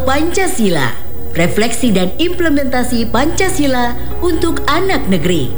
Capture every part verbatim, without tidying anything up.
Pancasila, refleksi dan implementasi Pancasila untuk anak negeri.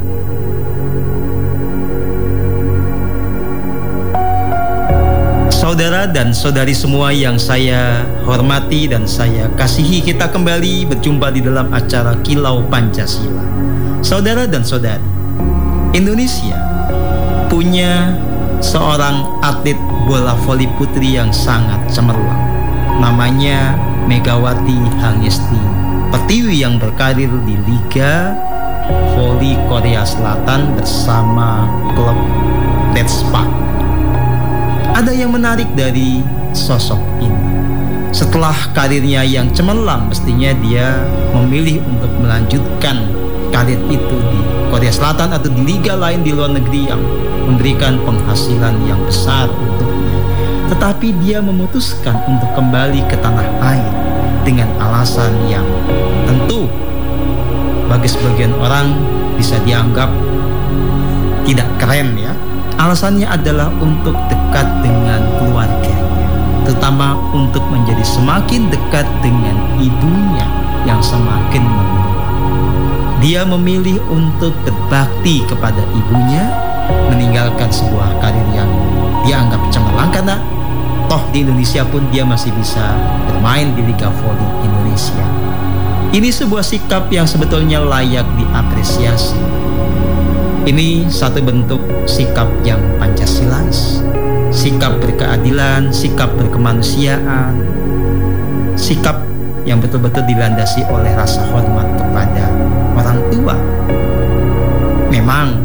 Saudara dan saudari semua yang saya hormati dan saya kasihi, kita kembali berjumpa di dalam acara Kilau Pancasila. Saudara dan saudari, Indonesia punya seorang atlet bola voli putri yang sangat cemerlang. Namanya Megawati Hangesti Pertiwi yang berkarir di Liga Voli Korea Selatan bersama klub Red Spark. Ada yang menarik dari sosok ini. Setelah karirnya yang cemerlang, mestinya dia memilih untuk melanjutkan karir itu di Korea Selatan atau di liga lain di luar negeri yang memberikan penghasilan yang besar untuknya. Tetapi dia memutuskan untuk kembali ke tanah air dengan alasan yang tentu bagi sebagian orang bisa dianggap tidak keren ya. Alasannya adalah untuk dekat dengan keluarganya, terutama untuk menjadi semakin dekat dengan ibunya yang semakin menua. Dia memilih untuk berbakti kepada ibunya, meninggalkan sebuah karir yang dianggap cemerlang karena toh di Indonesia pun dia masih bisa bermain di Liga Voli Indonesia. Ini sebuah sikap yang sebetulnya layak diapresiasi. Ini satu bentuk sikap yang Pancasilais, sikap berkeadilan, sikap berkemanusiaan, sikap yang betul-betul dilandasi oleh rasa hormat kepada orang tua. Memang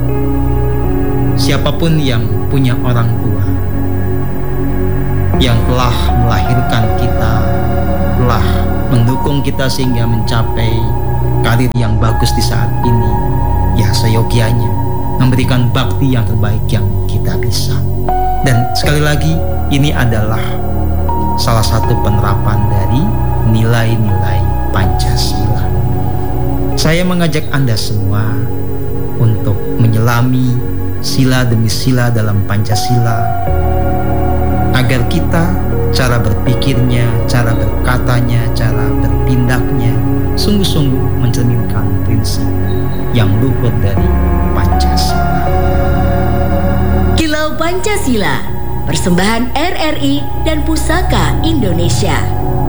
siapapun yang punya orang tua yang telah melahirkan kita, telah mendukung kita sehingga mencapai karir yang bagus di saat ini, ya seyogianya memberikan bakti yang terbaik yang kita bisa. Dan sekali lagi, ini adalah salah satu penerapan dari nilai-nilai Pancasila. Saya mengajak Anda semua untuk menyelami sila demi sila dalam Pancasila, agar kita, cara berpikirnya, cara berkatanya, cara bertindaknya sungguh-sungguh mencerminkan prinsip yang luhur dari Pancasila. Kilau Pancasila, persembahan R R I dan Pusaka Indonesia.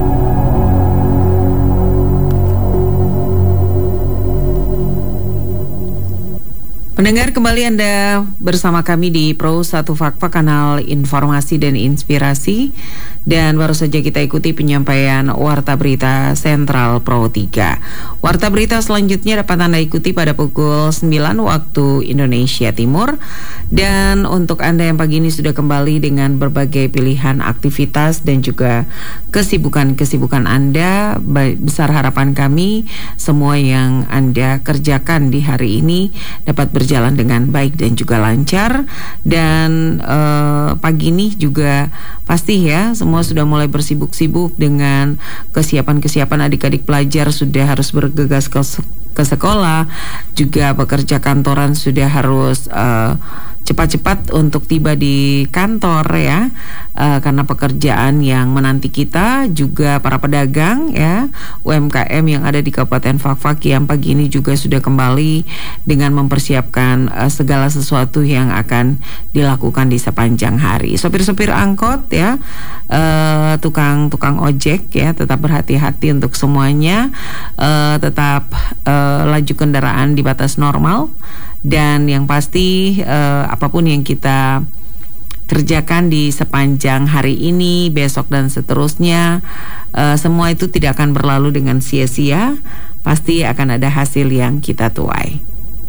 Pendengar, kembali Anda bersama kami di Pro satu Fakta, kanal informasi dan inspirasi. Dan baru saja kita ikuti penyampaian Warta Berita Sentral Pro tiga. Warta Berita selanjutnya dapat Anda ikuti pada pukul sembilan waktu Indonesia Timur. Dan untuk Anda yang pagi ini sudah kembali dengan berbagai pilihan aktivitas dan juga kesibukan-kesibukan Anda, besar harapan kami semua yang Anda kerjakan di hari ini dapat berjalan jalan dengan baik dan juga lancar. Dan eh, pagi ini juga pasti ya semua sudah mulai bersibuk-sibuk dengan kesiapan-kesiapan adik-adik pelajar sudah harus bergegas ke, ke sekolah, juga pekerja kantoran sudah harus eh, cepat-cepat untuk tiba di kantor ya, uh, karena pekerjaan yang menanti kita, juga para pedagang ya, U M K M yang ada di Kabupaten Fakfak yang pagi ini juga sudah kembali dengan mempersiapkan uh, segala sesuatu yang akan dilakukan di sepanjang hari. Sopir-sopir angkot ya, uh, tukang-tukang ojek ya, tetap berhati-hati untuk semuanya, uh, tetap uh, laju kendaraan di batas normal. Dan yang pasti eh, apapun yang kita kerjakan di sepanjang hari ini, besok dan seterusnya, eh, semua itu tidak akan berlalu dengan sia-sia. Pasti akan ada hasil yang kita tuai.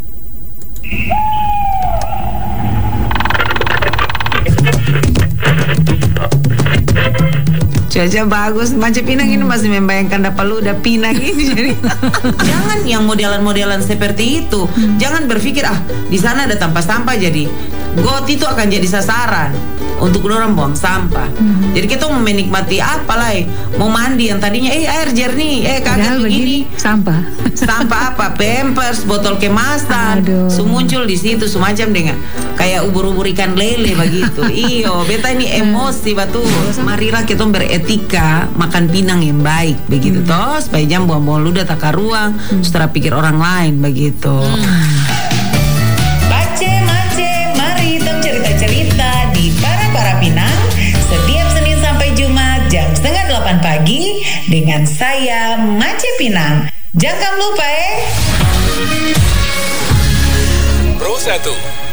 Cuaca bagus, Macam Pinang ini masih membayangkan dapat lu udah Pinang ini jadi. Jangan yang modelan-modelan seperti itu. Hmm. Jangan berpikir ah di sana ada sampah-sampah jadi got itu akan jadi sasaran untuk orang buang sampah. Hmm. Jadi kita mau menikmati apa lah, mau mandi yang tadinya eh air jernih, eh kaget begini sampah, sampah apa, pampers, botol kemasan, su muncul di situ semacam dengan kayak ubur-ubur ikan lele begitu. Iyo, beta ini emosi batu. Marilah kita beretika makan pinang yang baik begitu hmm. toh, supaya jam buang-buang ludah tak ruang, hmm. setelah pikir orang lain begitu. Hmm. Mace mace, mari tong cerita-cerita di Para-Para Pinang setiap Senin sampai Jumat jam setengah delapan pagi dengan saya Mace Pinang. Jangan lupa eh. Pro satu